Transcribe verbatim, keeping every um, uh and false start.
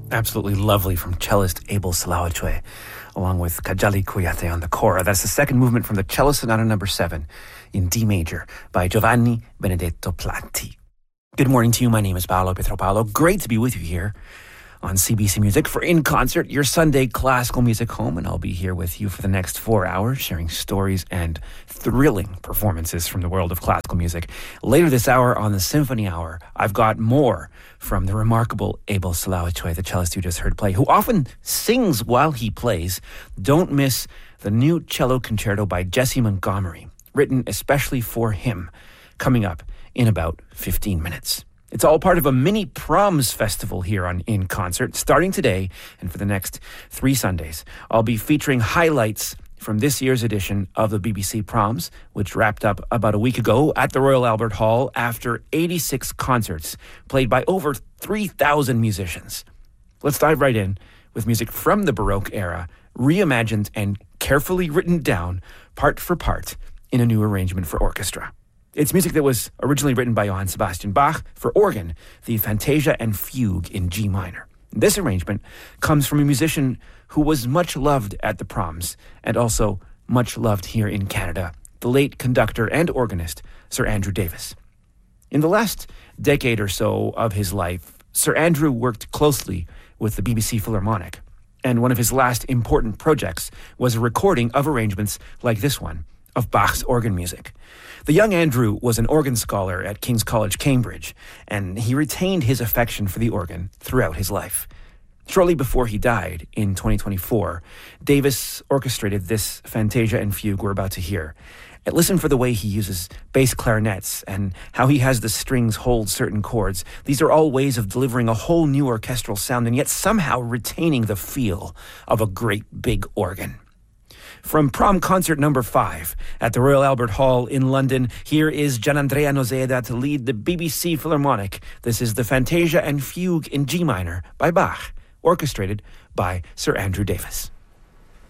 Absolutely lovely from cellist Abel Salawatwe, along with Kajali Kuyate on the kora. That's the second movement from the Cello Sonata number seven in D major by Giovanni Benedetto Platti. Good morning to you. My name is Paolo Pietropalo. Great to be with you here on C B C Music for In Concert, your Sunday classical music home, and I'll be here with you for the next four hours, sharing stories and thrilling performances from the world of classical music. Later this hour on the Symphony Hour, I've got more from the remarkable Abel Salawatwe, the cellist you just heard play, who often sings while he plays. Don't miss the new cello concerto by Jesse Montgomery, written especially for him, coming up in about fifteen minutes. It's all part of a mini proms festival here on In Concert, starting today and for the next three Sundays. I'll be featuring highlights from this year's edition of the B B C Proms, which wrapped up about a week ago at the Royal Albert Hall after eighty-six concerts played by over three thousand musicians. Let's dive right in with music from the Baroque era, reimagined and carefully written down part for part in a new arrangement for orchestra. It's music that was originally written by Johann Sebastian Bach for organ, the Fantasia and Fugue in G minor. This arrangement comes from a musician who was much loved at the Proms and also much loved here in Canada, the late conductor and organist, Sir Andrew Davis. In the last decade or so of his life, Sir Andrew worked closely with the B B C Philharmonic, and one of his last important projects was a recording of arrangements like this one of Bach's organ music. The young Andrew was an organ scholar at King's College, Cambridge, and he retained his affection for the organ throughout his life. Shortly before he died in twenty twenty-four, Davis orchestrated this Fantasia and Fugue we're about to hear. And listen for the way he uses bass clarinets and how he has the strings hold certain chords. These are all ways of delivering a whole new orchestral sound and yet somehow retaining the feel of a great big organ. From Prom Concert number five at the Royal Albert Hall in London, here is Gianandrea Noseda to lead the B B C Philharmonic. This is the Fantasia and Fugue in G minor by Bach, orchestrated by Sir Andrew Davis.